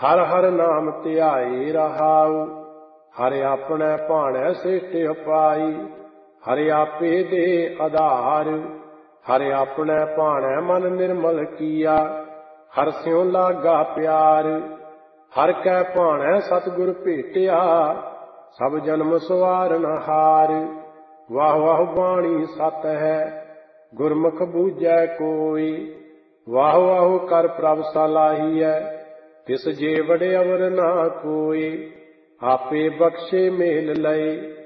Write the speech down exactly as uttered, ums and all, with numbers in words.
हर हर नाम ध्याए रहाऊ। हर अपने भाणै सिष्ट पाई। हर आपे दे आधार। हर अपने भाणै मन निर्मल किया। हर स्यों लागा प्यार। हर कै भाणै सतगुर भेटिया। सब जन्म सवारन हार। वाह वाह बाणी सत है गुरमुख बूझै कोई। वाह वाह कर प्रभ सलाहियै तिस जे वड़े अवर ना कोई। आपे बख्शे मेल लय